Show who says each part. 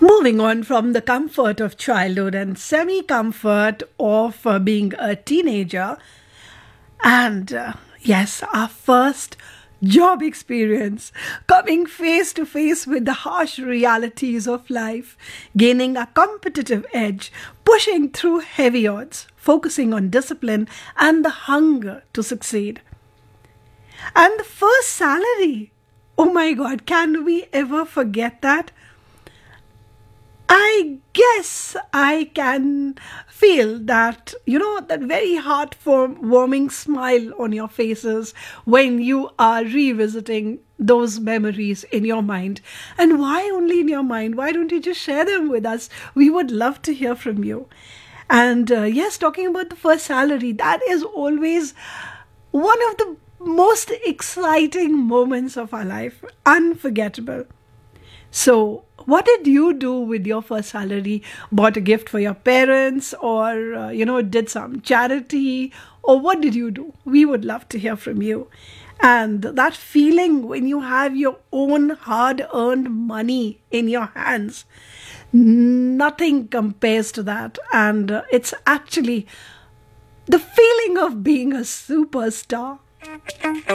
Speaker 1: Moving on from the comfort of childhood and semi comfort of being a teenager, and yes, our first job experience, coming face to face with the harsh realities of life, gaining a competitive edge, pushing through heavy odds, focusing on discipline and the hunger to succeed. And the first salary. Oh my god, can we ever forget that? I guess I can feel that, that very heart-warming smile on your faces when you are revisiting those memories in your mind. And why only in your mind? Why don't you just share them with us? We would love to hear from you. And yes, talking about the first salary, that is always one of the most exciting moments of our life. Unforgettable. So, what did you do with your first salary? Bought a gift for your parents, or did some charity, or what did you do? We would love to hear from you. And that feeling when you have your own hard-earned money in your hands, nothing compares to that. And it's actually the feeling of being a superstar.